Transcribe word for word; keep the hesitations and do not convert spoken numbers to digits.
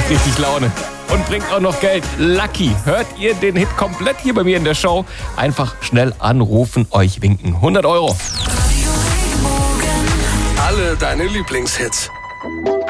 macht richtig Laune und bringt auch noch Geld. Lucky, hört ihr den Hit komplett hier bei mir in der Show? Einfach schnell anrufen, euch winken. hundert Euro. Alle deine Lieblingshits.